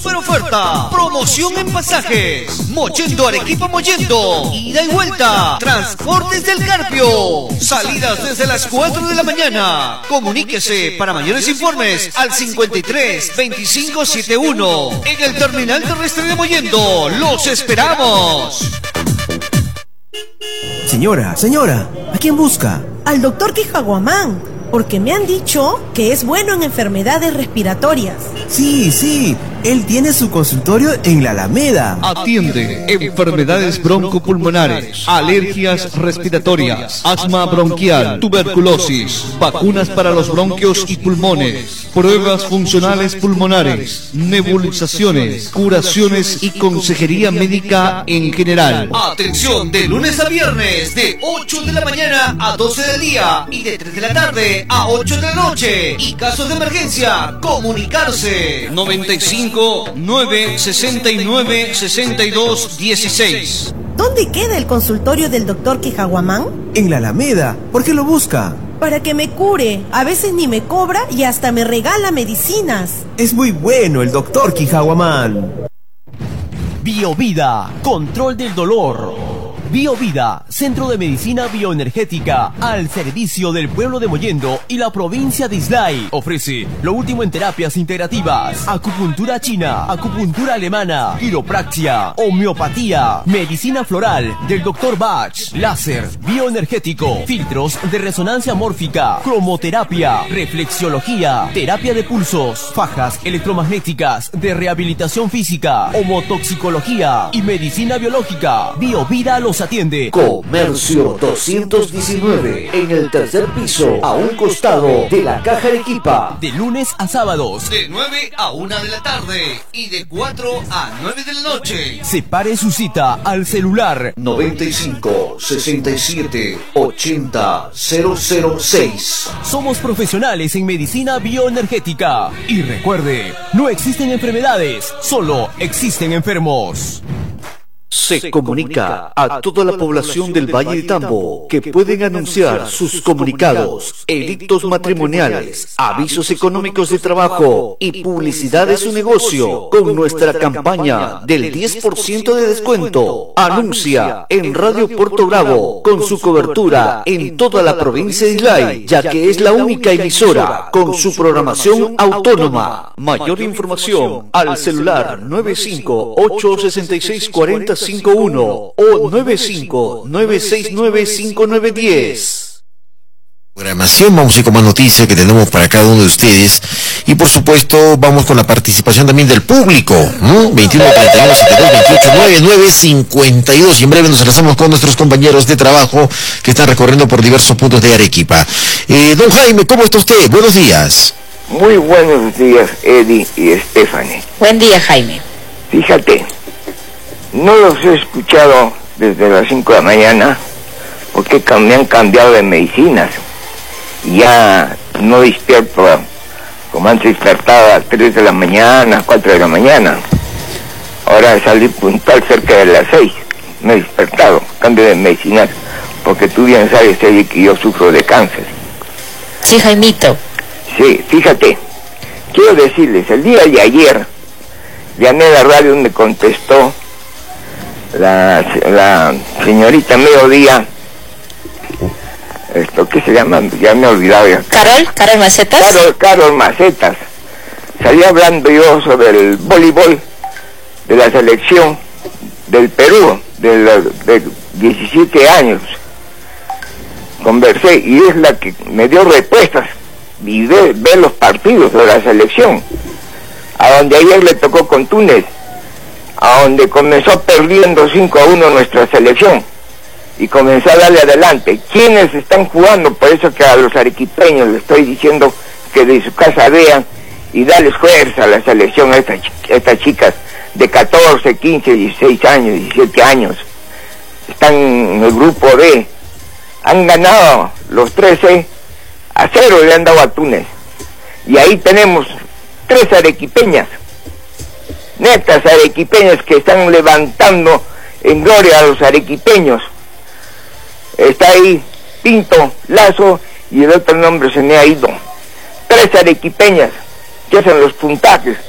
Super oferta, promoción en pasajes, Mollendo Arequipa Mollendo, ida y vuelta, transportes del Carpio, salidas desde las 4 de la mañana. Comuníquese para mayores informes al 53 25 71 en el terminal terrestre de Mollendo. ¡Los esperamos! Señora, ¿a quién busca? Al doctor Quijaguamán, porque me han dicho que es bueno en enfermedades respiratorias. Sí, él tiene su consultorio en la Alameda. Atiende enfermedades broncopulmonares, alergias respiratorias, asma bronquial, tuberculosis, vacunas para los bronquios y pulmones, pruebas funcionales pulmonares, nebulizaciones, curaciones y consejería médica en general. Atención de lunes a viernes de 8 de la mañana a 12 del día y de 3 de la tarde a 8 de la noche. Y casos de emergencia, comunicarse 95 9 69 62 16. ¿Dónde queda el consultorio del doctor Quijaguamán? En la Alameda. ¿Por qué lo busca? Para que me cure. A veces ni me cobra y hasta me regala medicinas. Es muy bueno el doctor Quijaguamán. Biovida, control del dolor. Biovida, centro de medicina bioenergética al servicio del pueblo de Mollendo y la provincia de Islay. Ofrece lo último en terapias integrativas, acupuntura china, acupuntura alemana, quiropraxia, homeopatía, medicina floral del Dr. Bach, láser, bioenergético, filtros de resonancia mórfica, cromoterapia, reflexiología, terapia de pulsos, fajas electromagnéticas de rehabilitación física, homotoxicología y medicina biológica. Biovida los atiende. Comercio 219 en el tercer piso, a un costado de la Caja Arequipa. De lunes a sábados, de 9 a 1 de la tarde y de 4 a 9 de la noche. Separe su cita al celular 95 67 80 006. Somos profesionales en medicina bioenergética. Y recuerde, no existen enfermedades, solo existen enfermos. Se comunica a toda la población del Valle de Tambo que pueden anunciar sus comunicados, edictos matrimoniales, avisos económicos de trabajo y publicidad de su negocio con nuestra campaña del 10% de descuento. Anuncia en Radio Puerto Bravo con su cobertura en toda la provincia de Islay, ya que es la única emisora con su programación autónoma. Mayor información al celular 958664051 o 95-969-5910. Programación, vamos a ir con más noticias que tenemos para cada uno de ustedes y por supuesto vamos con la participación también del público, 21 31 72 28 99 52 y en breve nos enlazamos con nuestros compañeros de trabajo que están recorriendo por diversos puntos de Arequipa. Don Jaime, ¿cómo está usted? Buenos días. Muy buenos días, Eddie y Stephanie. Buen día, Jaime. Fíjate, no los he escuchado desde las 5 de la mañana porque me han cambiado de medicinas. Ya no despierto como antes despertaba a 3 de la mañana, 4 de la mañana. Ahora salí puntual cerca de las 6. Me he despertado, cambio de medicinas, porque tú bien sabes, Eddie, que yo sufro de cáncer. Sí, Jaimito. Sí, fíjate, quiero decirles, el día de ayer llamé a la radio, me contestó la señorita Mediodía, ¿qué se llama? Ya me he olvidado ya. ¿Carol Macetas? Carol Macetas. Salí hablando yo sobre el voleibol de la selección del Perú, de 17 años. Conversé y es la que me dio respuestas y ver los partidos de la selección. A donde ayer le tocó con Túnez, a donde comenzó perdiendo 5-1 nuestra selección y comenzó a darle adelante. ¿Quiénes están jugando? Por eso que a los arequipeños les estoy diciendo que de su casa vean y darles fuerza a la selección, a estas chicas de 14, 15, 16 años, 17 años. Están en el grupo D. Han ganado los 13-0, le han dado a Túnez. Y ahí tenemos 3 arequipeñas, netas arequipeñas, que están levantando en gloria a los arequipeños. Está ahí Pinto, Lazo y el otro nombre se me ha ido. 3 arequipeñas que hacen los puntajes.